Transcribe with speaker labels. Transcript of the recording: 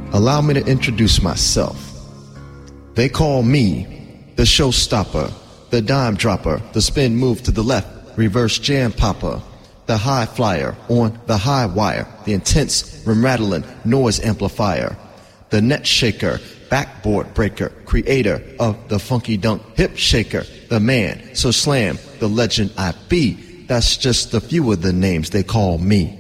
Speaker 1: Allow me to introduce myself. They call me the showstopper, the dime dropper, the spin move to the left, reverse jam popper, the high flyer on the high wire, the intense rim rattling noise amplifier, the net shaker, backboard breaker, creator of the funky dunk hip shaker, the man, so slam, the legend I be. That's just a few of the names they call me.